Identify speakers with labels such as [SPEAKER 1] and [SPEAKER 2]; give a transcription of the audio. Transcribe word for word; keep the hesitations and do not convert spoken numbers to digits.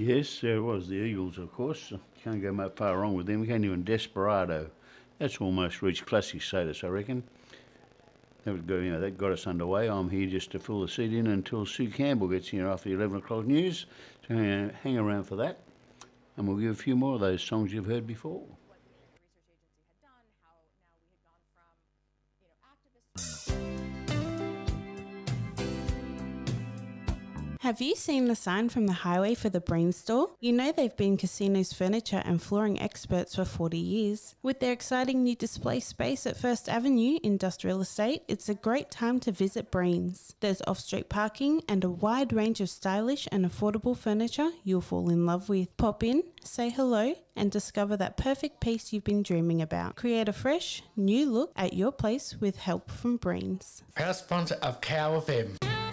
[SPEAKER 1] Yes, there was the Eagles, of course. Can't go much far wrong with them. We can't even Desperado. That's almost reached classic status, I reckon. That would go, you know, that got us underway. I'm here just to fill the seat in until Sue Campbell gets here after the eleven o'clock news. So uh, hang around for that, and we'll give a few more of those songs you've heard before.
[SPEAKER 2] Have you seen the sign from the highway for the Breen store? You know they've been Casino's furniture and flooring experts for forty years. With their exciting new display space at First Avenue Industrial Estate, it's a great time to visit Breen's. There's off-street parking and a wide range of stylish and affordable furniture you'll fall in love with. Pop in, say hello, and discover that perfect piece you've been dreaming about. Create a fresh, new look at your place with help from Breen's.
[SPEAKER 3] Proud sponsor of Cow F M.